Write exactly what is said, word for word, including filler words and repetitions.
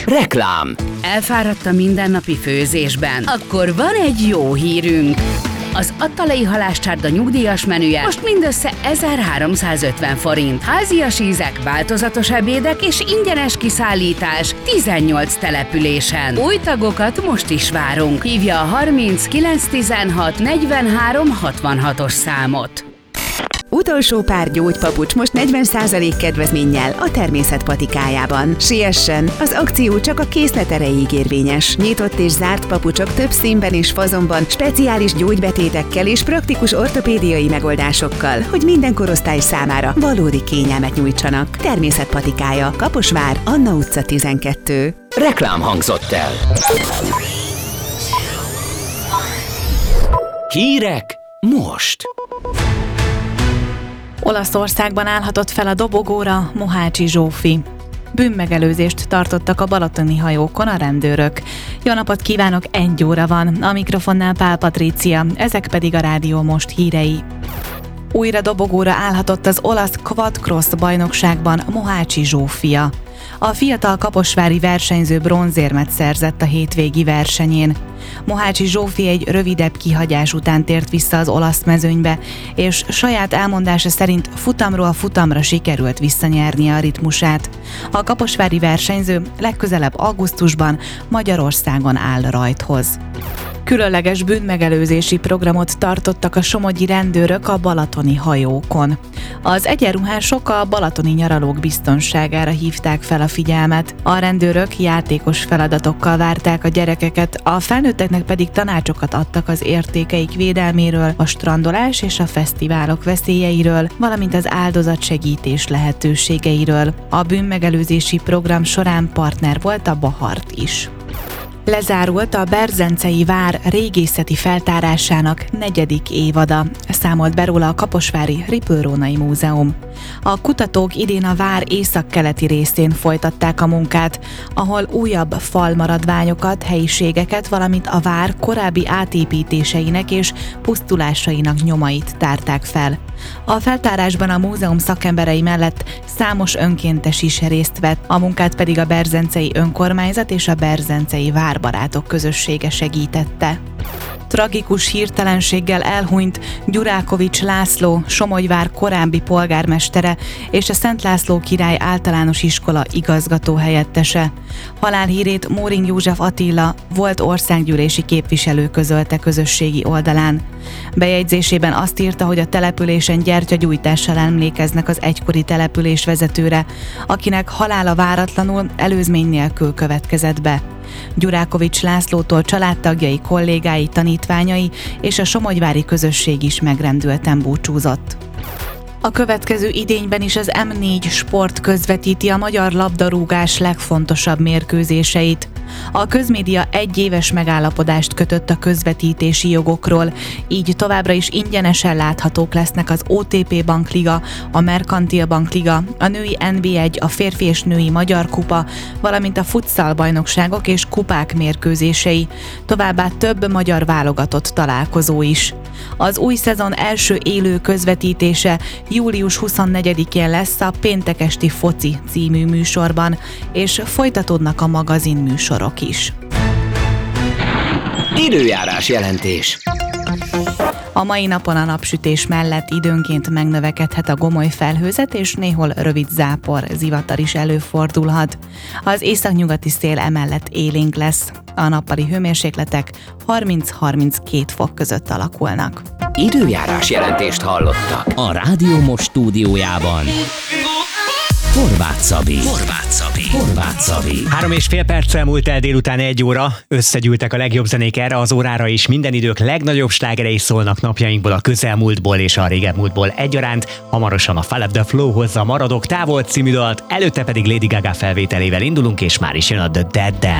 Reklám. Elfáradt a mindennapi főzésben? Akkor van egy jó hírünk! Az Attalai Halászcsárda nyugdíjas menüje most mindössze ezerháromszázötven forint. Házias ízek, változatos ebédek és ingyenes kiszállítás tizennyolc településen. Új tagokat most is várunk. Hívja a harminc kilenc tizenhat negyvenhárom hatvanhatos számot. Utolsó pár gyógypapucs most negyven százalék kedvezménnyel a Természet patikájában. Siessen! Az akció csak a készlet erejéig érvényes. Nyitott és zárt papucsok több színben és fazonban, speciális gyógybetétekkel és praktikus ortopédiai megoldásokkal, hogy minden korosztály számára valódi kényelmet nyújtsanak. Természet patikája, Kaposvár, Anna utca tizenkettő. Reklám hangzott el. Hírek most. Olaszországban állhatott fel a dobogóra Mohácsi Zsófi. Bűnmegelőzést tartottak a balatoni hajókon a rendőrök. Jó napot kívánok, egy óra van, a mikrofonnál Pál Patrícia, ezek pedig a Rádió Most hírei. Újra dobogóra állhatott az olasz quadcross bajnokságban Mohácsi Zsófia. A fiatal kaposvári versenyző bronzérmet szerzett a hétvégi versenyén. Mohácsi Zsófi egy rövidebb kihagyás után tért vissza az olasz mezőnybe, és saját elmondása szerint futamról futamra sikerült visszanyernie a ritmusát. A kaposvári versenyző legközelebb augusztusban Magyarországon áll rajthoz. Különleges bűnmegelőzési programot tartottak a somogyi rendőrök a balatoni hajókon. Az egyenruhások a balatoni nyaralók biztonságára hívták fel a figyelmet. A rendőrök játékos feladatokkal várták a gyerekeket, a felnőtteknek pedig tanácsokat adtak az értékeik védelméről, a strandolás és a fesztiválok veszélyeiről, valamint az áldozatsegítés lehetőségeiről. A bűnmegelőzési program során partner volt a Bahart is. Lezárult a Berzencei vár régészeti feltárásának negyedik évada, számolt be róla a kaposvári Ripple-Rónai Múzeum. A kutatók idén a vár északkeleti részén folytatták a munkát, ahol újabb falmaradványokat, helyiségeket, valamint a vár korábbi átépítéseinek és pusztulásainak nyomait tárták fel. A feltárásban a múzeum szakemberei mellett számos önkéntes is részt vett, a munkát pedig a Berzencei Önkormányzat és a Berzencei Várbarátok közössége segítette. Tragikus hirtelenséggel elhunyt Gyurákovics László, Somogyvár korábbi polgármestere és a Szent László Király Általános Iskola igazgatóhelyettese. Halálhírét Móring József Attila, volt országgyűlési képviselő közölte közösségi oldalán. Bejegyzésében azt írta, hogy a településen gyertyagyújtással emlékeznek az egykori település vezetőre, akinek halála váratlanul, előzmény nélkül következett be. Gyurákovics Lászlótól családtagjai, kollégái, tanítványai és a somogyvári közösség is megrendülten búcsúzott. A következő idényben is az M négy Sport közvetíti a magyar labdarúgás legfontosabb mérkőzéseit. A közmédia egy éves megállapodást kötött a közvetítési jogokról, így továbbra is ingyenesen láthatók lesznek az o té pé Bankliga, a Merkantil Bankliga, a női en bé egy, a férfi és női magyar kupa, valamint a futsal bajnokságok és kupák mérkőzései, továbbá több magyar válogatott találkozó is. Az új szezon első élő közvetítése július huszonnegyedikén lesz a Péntek esti foci című műsorban, és folytatódnak a magazin műsorok is. Időjárás jelentés. A mai napon a napsütés mellett időnként megnövekedhet a gomoly felhőzet, és néhol rövid zápor, zivatar is előfordulhat. Az északnyugati szél emellett élénk lesz. A nappali hőmérsékletek harminc-harminckét fok között alakulnak. Időjárás jelentést hallottak a Rádió Most stúdiójában. Horváth Szabi. Horváth Szabi. Horváth Szabi. Három és fél perccel múlt el délután egy óra, összegyűltek a legjobb zenék erre az órára, és minden idők legnagyobb slágerei szólnak napjainkból, a közelmúltból és a régebmúltból egyaránt. Hamarosan a Fall of the Flow hozza a Maradok távol című dalt, előtte pedig Lady Gaga felvételével indulunk, és már is jön a The Dead Dance.